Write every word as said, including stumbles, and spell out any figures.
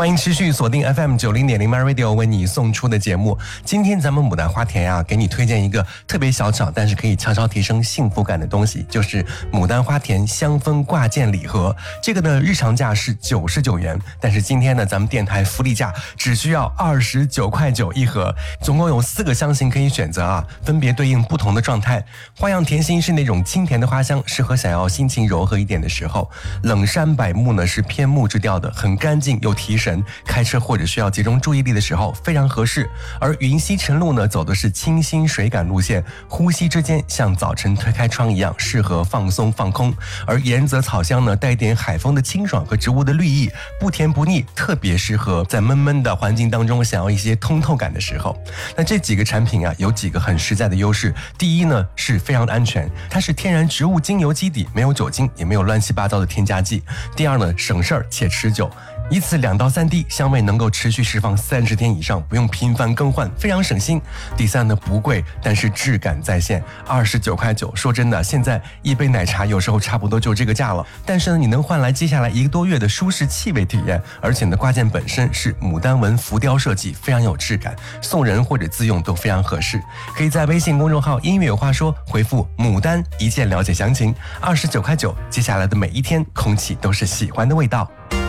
欢迎持续锁定 F M 九零点零 My Radio 为你送出的节目。今天咱们牡丹花田啊，给你推荐一个特别小巧，但是可以悄悄提升幸福感的东西，就是牡丹花田香氛挂件礼盒。这个呢，日常价是九十九元，但是今天呢，咱们电台福利价只需要二十九块九一盒，总共有四个香型可以选择啊，分别对应不同的状态。花样甜心是那种清甜的花香，适合想要心情柔和一点的时候。冷杉柏木呢是偏木质调的，很干净又提神，开车或者需要集中注意力的时候非常合适。而云溪晨露呢走的是清新水感路线，呼吸之间像早晨推开窗一样，适合放松放空。而岩泽草香呢带点海风的清爽和植物的绿意，不甜不腻，特别适合在闷闷的环境当中想要一些通透感的时候。那这几个产品啊有几个很实在的优势。第一呢是非常的安全，它是天然植物精油基底，没有酒精，也没有乱七八糟的添加剂。第二呢省事儿且持久，一次两到三滴，香味能够持续释放三十天以上，不用频繁更换，非常省心。第三呢，不贵，但是质感在线，二十九块九。说真的，现在一杯奶茶有时候差不多就这个价了，但是呢，你能换来接下来一个多月的舒适气味体验。而且呢，挂件本身是牡丹纹浮雕设计，非常有质感，送人或者自用都非常合适。可以在微信公众号音乐有话说回复牡丹一键了解详情，二十九块九。接下来的每一天，空气都是喜欢的味道。